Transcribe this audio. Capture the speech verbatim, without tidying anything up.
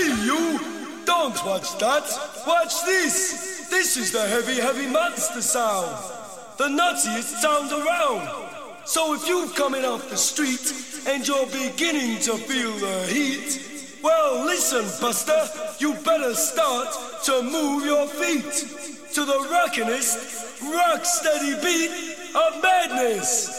Hey, you! Don't watch that. Watch this. This is the heavy, heavy monster sound. The nuttiest sound around. So if you're coming off the street and you're beginning to feel the heat, well, listen, Buster, you better start to move your feet to the rockinest, rock-steady beat of madness.